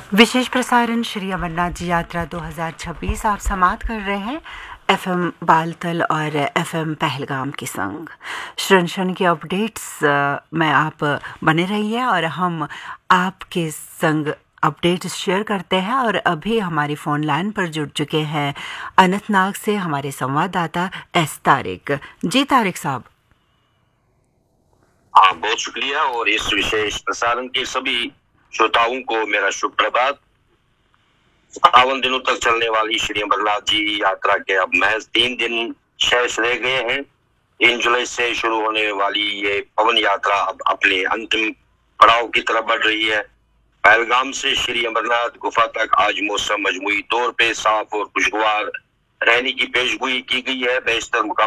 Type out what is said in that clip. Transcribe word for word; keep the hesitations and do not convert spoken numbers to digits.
विशेष प्रसारण श्री अमरनाथ जी यात्रा दो हज़ार छब्बीस आप समाप्त कर रहे हैं एफएम बालतल और एफएम पहलगाम के संग। क्षण क्षण की अपडेट्स में आप बने रहिए और हम आपके संग अपडेट्स शेयर करते हैं। और अभी हमारी फ़ोन लाइन पर जुड़ चुके हैं अनंतनाग से हमारे संवाददाता एस तारिक। जी तारिक साहब। हाँ, बहुत शुक्रिया और इस विशेष प्रसारण के सभी श्रोताओं को मेरा शुभ प्रभात। सत्तावन दिनों तक चलने वाली श्री अमरनाथ जी यात्रा के अब महज तीन दिन शेष रह गए हैं। तीन जुलाई से शुरू होने वाली ये पवन यात्रा अब अपने अंतिम पड़ाव की तरफ बढ़ रही है। पहलगाम से श्री अमरनाथ गुफा तक आज मौसम मजमूई तौर पे साफ और खुशगवार रहने की पेशगोई की गई है। बेशतर